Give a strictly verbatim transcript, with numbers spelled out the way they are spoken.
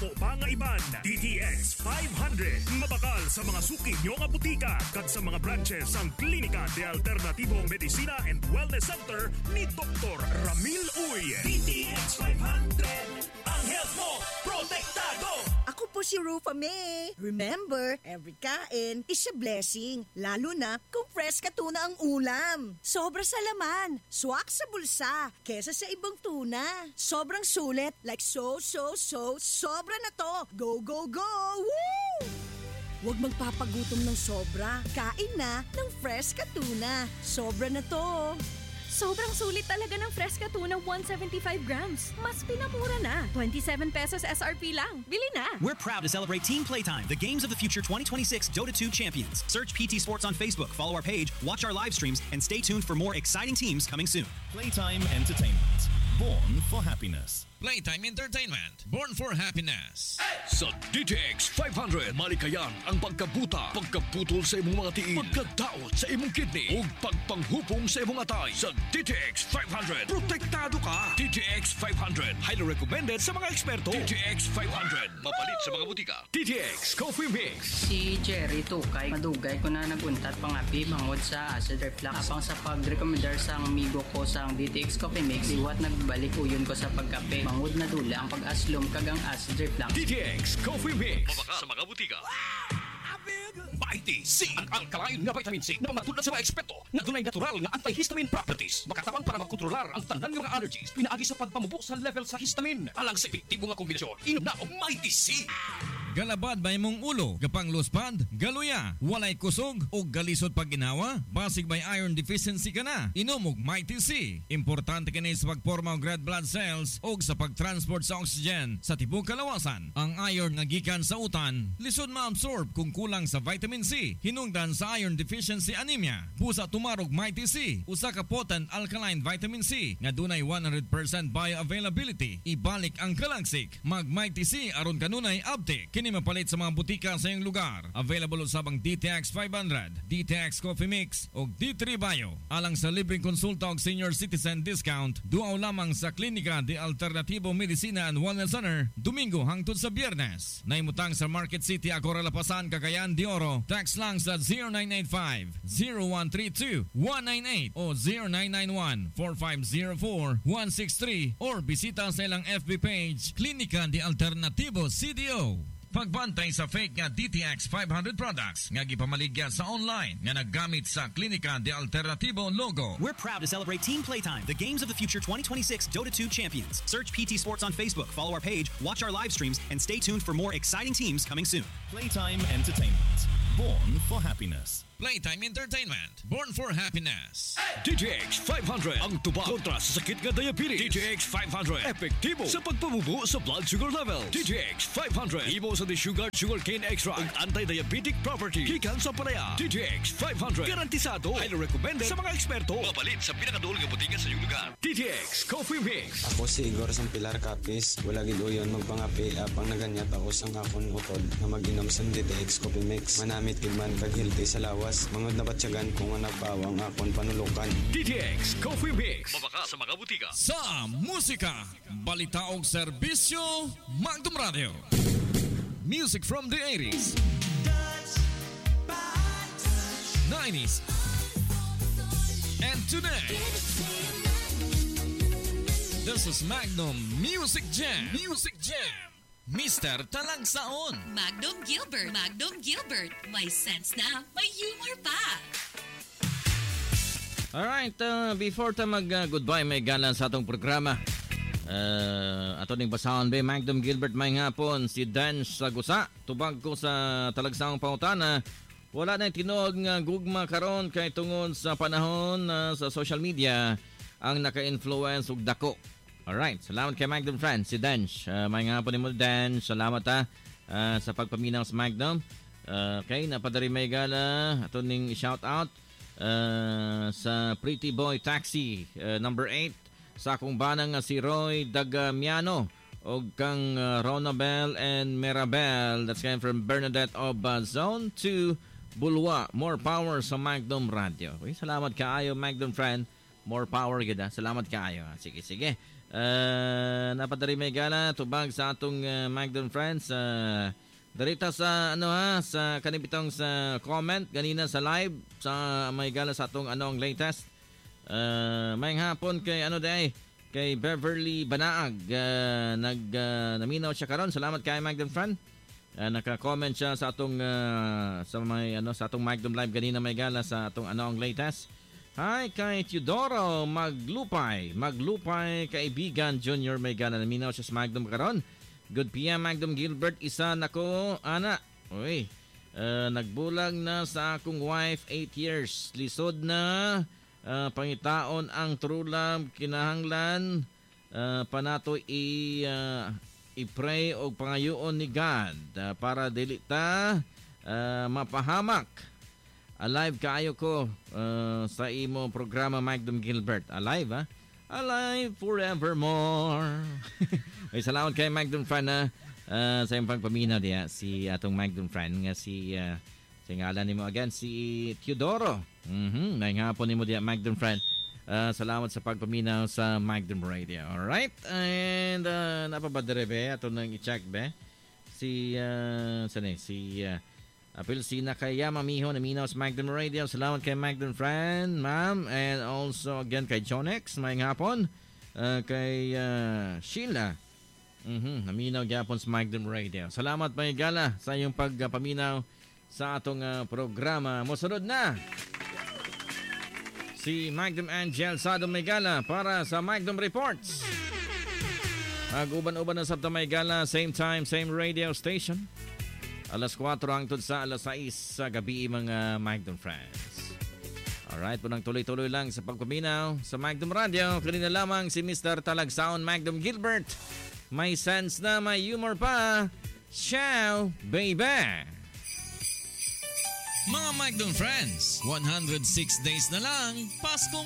amo pa nga iban. D T X five hundred. Mabakal sa mga suki nyo nga butika kag sa mga branches ang Klinika de Alternativo Medicina and Wellness Center ni Doktor Ramil Uy. D T X five hundred. Ang health mo, protektado! Ako po si Rufa May. Remember, every kain is a blessing. Lalo na kung fresh ka tuna ang ulam. Sobra sa laman, swak sa bulsa, kesa sa ibang tuna. Sobrang sulit, like so, so, so, sobra na to. Go, go, go! Woo! Huwag magpapagutom ng sobra. Kain na ng fresh ka tuna. Sobra na to. Sobrang sulit talaga ng Fresca Tuna one seventy-five grams. Mas pinamura na. twenty-seven pesos S R P lang. Bili na! We're proud to celebrate Team Playtime, the Games of the Future twenty twenty-six Dota two champions. Search P T Sports on Facebook, follow our page, watch our live streams, and stay tuned for more exciting teams coming soon. Playtime Entertainment. Born for happiness. Playtime Entertainment. Born for happiness. Sa D T X five hundred, malikayan ang pagkabuta, pagkaputol sa imong mga tiil, pagkadaot sa imong kidney, ug pagpanghupong sa imong atay. Sa D T X five hundred, protektado ka. D T X five hundred, highly recommended sa mga eksperto. D T X five hundred, mapalit sa mga butika. D T X Coffee Mix. Si Jerry Tukay, madugay ko na naguntat pangapi mangod sa acid reflux. Apang sa pag-recommendar sa amigo ko sa D T X Coffee Mix, iwat nagbalik uyon ko sa pagkape. Mangod na dula ang pag-aslom kagang acid reflux. D T X Coffee Mix. Mabaka sa mga butika. Mighty C, ang alkaline nga vitamin C na pangmatulad sa mga eksperto na dunay natural nga antihistamine properties. Makatabang para makontrolar ang tanan nga mga allergies pinaagi sa pagpamubo sa level sa histamine. Alang sa epektibo nga kombinasyon, inom na og Mighty C. Galabad ba imong ulo, gapang luspad, galuya, walay kusog o galisod pag ginawa? Basig by iron deficiency ka na, inom og Mighty C. Importante kini sa pagporma og red blood cells o sa pagtransport sa oxygen sa tibok kalawasan. Ang iron nga gikan sa utan, lisod ma-absorb kung kulang sa vitamin C. Hinungdan sa iron deficiency anemia. Busa tumarog Mighty C, usa ka potent alkaline vitamin C nga dunay one hundred percent bioavailability. Ibalik ang kalagsik. Mag Mighty C aron kanunay uptake. Kini mapalit sa mga butika sa iyong lugar. Available usabang D T X five hundred, D T X Coffee Mix o D three Bio. Alang sa libreng konsulta og senior citizen discount, duaw lamang sa Klinika de Alternativo Medicina and Wellness Center, Domingo hangtod sa Biyernes. Naimutang sa Market City, Agora Lapasan, Cagayan de Oro. Text lang sa zero nine eight five, zero one three two, one nine eight o zero nine nine one, four five zero four, one six three or bisita sa ilang F B page, Klinika de Alternativo C D O. Pagbantay sa fake nga D T X five hundred products nga gipamaligya sa online nga naggamit sa Klinika de Alternativo logo. We're proud to celebrate Team Playtime, the Games of the Future twenty twenty-six Dota two champions. Search P T Sports on Facebook, follow our page, watch our live streams, and stay tuned for more exciting teams coming soon. Playtime Entertainment. Born for happiness. Playtime Entertainment. Born for happiness. D T X five hundred, ang tubag kontra sa sakit nga diabetes. D T X five hundred, epektibo sa pagpamubo sa blood sugar level. D T X five hundred, imo sa sugar sugar cane extract ug anti-diabetic property. Gikan sa palaya. D T X five hundred, garantisado, highly recommended sa mga eksperto. Mapalit sa pinakadul nga butika sa iyong lugar. D T X Coffee Mix. Ako si Igor Sampilar Capis. Wala gid uyon magpangapi apang naganyat ako sang akon utod na mag-inom sa D T X Coffee Mix. Manamit gid man kag healthy sa lawas. Mga nabatyagan kung nga nagpawang akon panulukan. D T X Coffee Mix. Mabaka sa mga butika. Sa musika, balita og serbisyo, Magdum Radio. Music from the eighties, nineties, and today. This is Magnum Music Jam. Music Jam. Mister Talagsaon. Magnum Gilbert. Magnum Gilbert. May sense na, may humor pa. Alright, uh, before ta mag-goodbye, uh, may galan sa atong programa. Uh, ato ning basahon ba, Magnum Gilbert, may hapon, si Dan Sagusa. Tubag ko sa Talagsaong Pangutana. Wala na tinog nga gugma karon kay tungod sa panahon uh, sa social media ang naka-influence og dako. Alright, salamat kay Magnum friend, si Dench. Uh, may nga po ni mo, Dench. Salamat ha uh, sa pagpaminaw sa Magnum. Uh, okay, napadari may gala. Ito ning shout out uh, sa Pretty Boy Taxi, uh, number eight. Sa akong banang nga si Roy Dagamiano. O kang uh, Ronabel and Mirabel. That's coming from Bernadette of uh, Zone two, Bulwa. More power sa Magnum Radio. Okay, salamat kaayo, Magnum friend. More power gid. Salamat kaayo. Sige, sige. Uh, napadari may gala tubag sa atong uh, Magdon friends. Uh, Darita sa ano ha sa kanibitong sa comment ganina sa live sa may gala sa atong ano ang latest. Uh, may hapon kay ano day kay Beverly Banaag uh, nag uh, naminaw siya karon. Salamat kay Magdon friend. Uh, naka-comment siya sa atong uh, sa may ano sa atong Magdon live ganina may gala sa atong ano ang latest. Hi kay Teodoro Maglupay. Maglupay kaibigan Junior may gana naminaw siya sa Magdom karon. Good P M Magdom Gilbert isa nako ana. Oy. Uh, nagbulag na sa akong wife eight years. Lisod na uh, pangitaon ang true love kinahanglan uh, panato i uh, i-pray og pangayoon ni God uh, para dili ta uh, mapahamak. Alive kaayo ko uh, sa imo programa Magdom Gilbert. Alive ha? Alive forevermore. Ay, salamat kay Magdom friend na uh, sa iyong pagpaminaw diya. Si atong Magdom friend nga si uh, si ngalan nimo again si Teodoro. Mhm, may hapon nimo diya Magdom friend. Uh, salamat sa pagpaminaw sa Magdom Radio. Alright? And uh, napabadere be ato nang i-check be. Si uh, saan eh? Si uh, apil si Nakaya Mamiho na minaw sa Magdon Radio. Salamat kay Magdon friend, ma'am. And also again kay Jonex, mayang hapon. Uh, kay uh, Sheila. Mm-hmm, naminaw gyapon sa Magdon Radio. Salamat may gala sa iyong pagpaminaw sa atong uh, programa. Mosunod na si Magdon Angel Sado may gala para sa Magdon Reports. Mag-uban-uban na sa may gala, same time, same radio station. Alas kwatro hangtod sa alas sais sa gabi mga Magdom friends. Alright, punang tuloy-tuloy lang sa pagpaminaw sa Magdom Radio. Kanina lamang si Mister Talagsaon Magdom Gilbert. May sense na may humor pa. Ciao, baby! Mga Magdom friends, one hundred six days na lang, Pasko